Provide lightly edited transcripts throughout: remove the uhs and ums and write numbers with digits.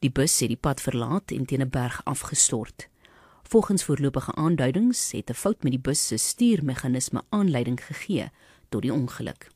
Die bus het die pad verlaat en teen 'n berg afgestort. Volgens voorlopige aanduidings het 'n fout met die bus se stuurmeganisme aanleiding gegee tot die ongeluk.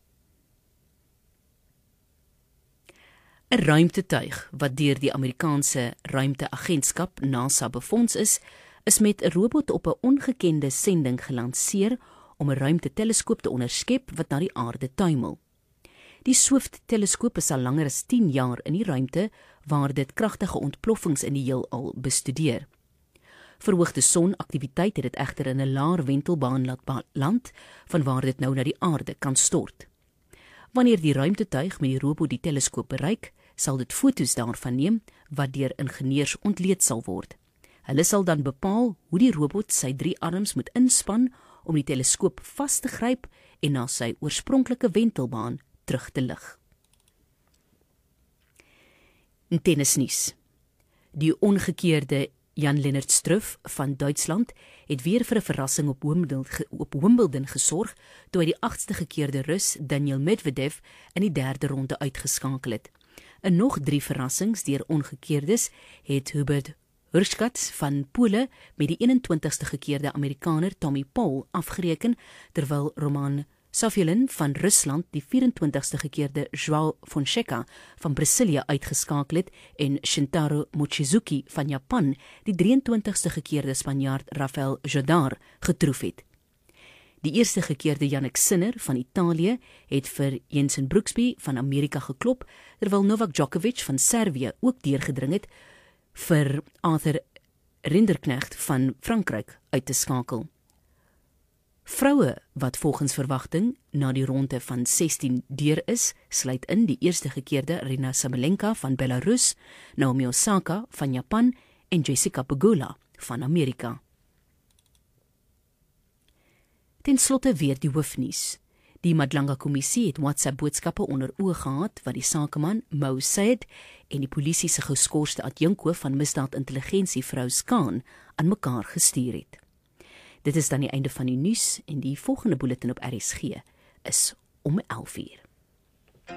'n Ruimtetuig wat deur die Amerikaanse ruimteagentskap NASA befonds is met 'n robot op 'n ongekende sending gelanseer om 'n ruimteteleskoop te onderskep wat na die aarde tuimel. Die SWIFT-teleskoop is al langer as 10 jaar in die ruimte waar dit kragtige ontploffings in die heelal bestudeer. Verhoogde sonaktiwiteit het dit egter in 'n laer wentelbaan laat land vanwaar dit nou na die aarde kan stort. Wanneer die ruimtetuig met die robot die teleskoop bereik, sal dit foto's daarvan neem wat deur ingenieurs ontleed sal word. Hulle sal dan bepaal hoe die robot sy 3 arms moet inspan om die teleskoop vas te gryp en na sy oorspronklike wentelbaan terug te lig. In tennisnuus. Die ongekeerde Jan-Lennard Struff van Duitsland het weer vir 'n verrassing op Wimbledon gesorg toe hy die 8ste gekeerde Rus Daniil Medvedev in die 3de ronde uitgeskakel het. In nog 3 verrassings deur ongekeerdes het Hubert Hurkacz van Pole met die 21ste gekeerde Amerikaner Tommy Paul afgereken, terwyl Roman Safiullin van Rusland die 24ste gekeerde João Fonseca van Brasilia uitgeskakel het en Shintaro Mochizuki van Japan die 23ste gekeerde Spanjaard Rafael Jodar getroof het. Die eerste gekeerde Jannik Sinner van Italië het vir Jensen Brooksby van Amerika geklop, terwyl Novak Djokovic van Servië ook deurgedring het vir Arthur Rinderknecht van Frankryk uit te skakel. Vroue wat volgens verwagting na die ronde van 16 deur is, sluit in die eerste gekeerde Aryna Sabalenka van Belarus, Naomi Osaka van Japan en Jessica Pegula van Amerika. Ten slotte weer die hoofnuus. Die Madlanga-kommissie het WhatsApp-boodskappe onder oë gehad wat die sakeman Mo Said en die polisie se geskorste adjunkhoof van misdaadintelligensie vrou Skaan aan mekaar gestuur het. Dit is dan die einde van die nuus en die volgende bulletin op RSG is om 11 uur.